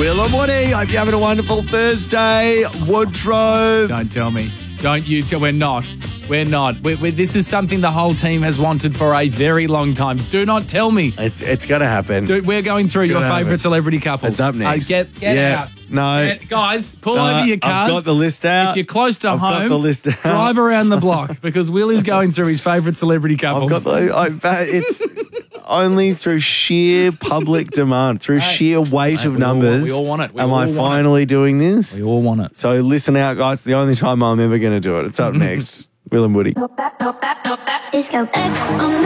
Will and Woody. Hope you're having a wonderful Thursday. Woodrow. Don't tell me. Don't you tell. We're not. We're not. This is something the whole team has wanted for a very long time. Do not tell me. It's got to happen. Dude, we're going through your favourite celebrity couples. It's up next. Get out. No. Guys, pull over your cars. I've got the list out. If you're close to I've home, got the list out. drive around the block because Will is going through his favourite celebrity couples. It's only through sheer public demand, through sheer weight of numbers. We all want it. Am I finally doing this? We all want it. So listen out, guys. It's the only time I'm ever going to do it. It's up next. Will and Woody. Disco X on the